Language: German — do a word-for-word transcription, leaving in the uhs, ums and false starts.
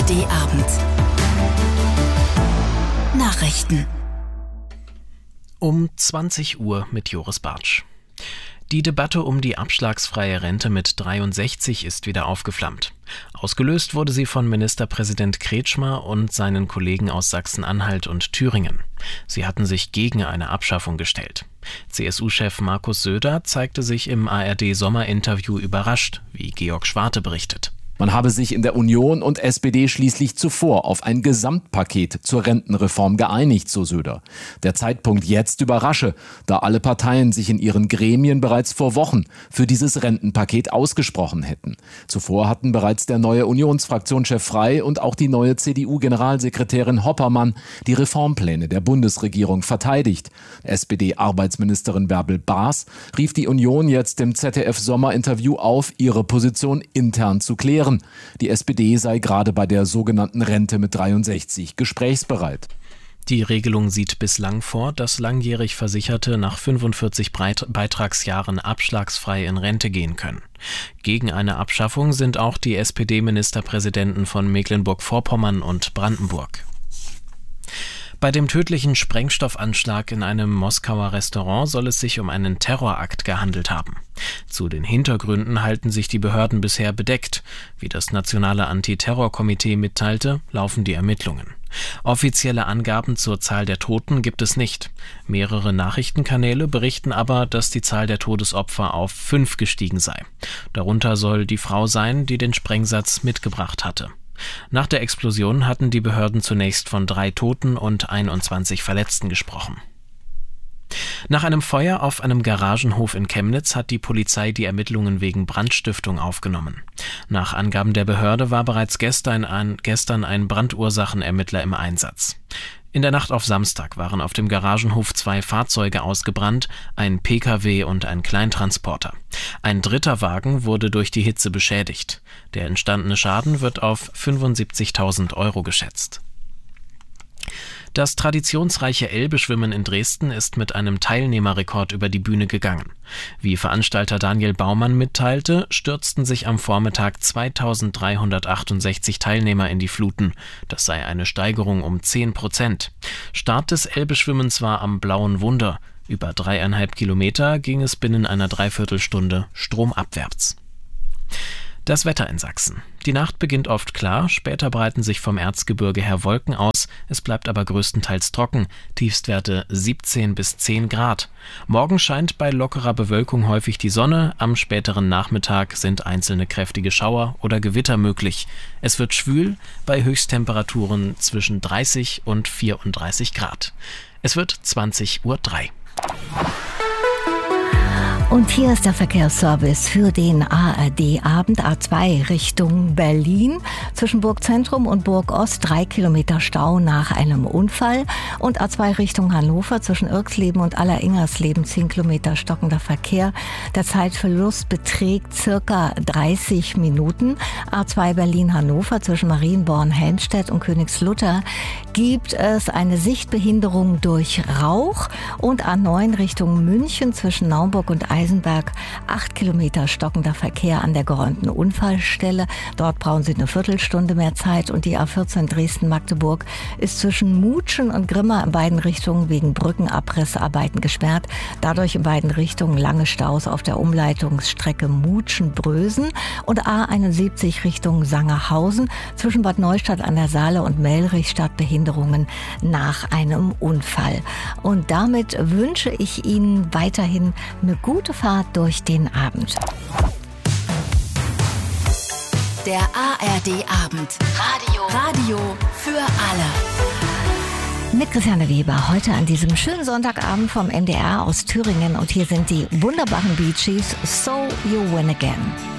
D-Abend. Nachrichten. Um zwanzig Uhr mit Joris Bartsch. Die Debatte um die abschlagsfreie Rente mit dreiundsechzig ist wieder aufgeflammt. Ausgelöst wurde sie von Ministerpräsident Kretschmer und seinen Kollegen aus Sachsen-Anhalt und Thüringen. Sie hatten sich gegen eine Abschaffung gestellt. C S U-Chef Markus Söder zeigte sich im A R D-Sommerinterview überrascht, wie Georg Schwarte berichtet. Man habe sich in der Union und S P D schließlich zuvor auf ein Gesamtpaket zur Rentenreform geeinigt, so Söder. Der Zeitpunkt jetzt überrasche, da alle Parteien sich in ihren Gremien bereits vor Wochen für dieses Rentenpaket ausgesprochen hätten. Zuvor hatten bereits der neue Unionsfraktionschef Frey und auch die neue C D U-Generalsekretärin Hoppermann die Reformpläne der Bundesregierung verteidigt. S P D-Arbeitsministerin Bärbel Baas rief die Union jetzt im Z D F-Sommerinterview auf, ihre Position intern zu klären. Die S P D sei gerade bei der sogenannten Rente mit dreiundsechzig gesprächsbereit. Die Regelung sieht bislang vor, dass langjährig Versicherte nach fünfundvierzig Beitragsjahren abschlagsfrei in Rente gehen können. Gegen eine Abschaffung sind auch die S P D-Ministerpräsidenten von Mecklenburg-Vorpommern und Brandenburg. Bei dem tödlichen Sprengstoffanschlag in einem Moskauer Restaurant soll es sich um einen Terrorakt gehandelt haben. Zu den Hintergründen halten sich die Behörden bisher bedeckt. Wie das Nationale Antiterrorkomitee mitteilte, laufen die Ermittlungen. Offizielle Angaben zur Zahl der Toten gibt es nicht. Mehrere Nachrichtenkanäle berichten aber, dass die Zahl der Todesopfer auf fünf gestiegen sei. Darunter soll die Frau sein, die den Sprengsatz mitgebracht hatte. Nach der Explosion hatten die Behörden zunächst von drei Toten und einundzwanzig Verletzten gesprochen. Nach einem Feuer auf einem Garagenhof in Chemnitz hat die Polizei die Ermittlungen wegen Brandstiftung aufgenommen. Nach Angaben der Behörde war bereits gestern ein, gestern ein Brandursachenermittler im Einsatz. In der Nacht auf Samstag waren auf dem Garagenhof zwei Fahrzeuge ausgebrannt, ein P K W und ein Kleintransporter. Ein dritter Wagen wurde durch die Hitze beschädigt. Der entstandene Schaden wird auf fünfundsiebzigtausend Euro geschätzt. Das traditionsreiche Elbe-Schwimmen in Dresden ist mit einem Teilnehmerrekord über die Bühne gegangen. Wie Veranstalter Daniel Baumann mitteilte, stürzten sich am Vormittag zweitausenddreihundertachtundsechzig Teilnehmer in die Fluten. Das sei eine Steigerung um zehn Prozent. Start des Elbe-Schwimmens war am Blauen Wunder. Über dreieinhalb Kilometer ging es binnen einer Dreiviertelstunde stromabwärts. Das Wetter in Sachsen. Die Nacht beginnt oft klar, später breiten sich vom Erzgebirge her Wolken aus, es bleibt aber größtenteils trocken, Tiefstwerte siebzehn bis zehn Grad. Morgen scheint bei lockerer Bewölkung häufig die Sonne, am späteren Nachmittag sind einzelne kräftige Schauer oder Gewitter möglich. Es wird schwül, bei Höchsttemperaturen zwischen dreißig und vierunddreißig Grad. Es wird zwanzig Uhr drei. Und hier ist der Verkehrsservice für den A R D-Abend. A zwei Richtung Berlin. Zwischen Burgzentrum und Burgost drei Kilometer Stau nach einem Unfall. Und A zwei Richtung Hannover zwischen Irxleben und Aller-Ingersleben zehn Kilometer stockender Verkehr. Der Zeitverlust beträgt circa dreißig Minuten. A zwei Berlin-Hannover zwischen Marienborn-Helmstedt und Königslutter gibt es eine Sichtbehinderung durch Rauch. Und A neun Richtung München zwischen Naumburg und Eisenberg, acht Kilometer stockender Verkehr an der geräumten Unfallstelle. Dort brauchen Sie eine Viertelstunde mehr Zeit. Und die A vierzehn Dresden-Magdeburg ist zwischen Mutschen und Grimma in beiden Richtungen wegen Brückenabrissarbeiten gesperrt. Dadurch in beiden Richtungen lange Staus auf der Umleitungsstrecke Mutschen-Brösen. Und A einundsiebzig Richtung Sangerhausen zwischen Bad Neustadt an der Saale und Melrich Stadtbehinderungen nach einem Unfall. Und damit wünsche ich Ihnen weiterhin eine gute Fahrt durch den Abend. Der A R D-Abend. Radio. Radio für alle. Mit Christiane Weber, heute an diesem schönen Sonntagabend vom M D R aus Thüringen. Und hier sind die wunderbaren Bee Gees, So You Win Again.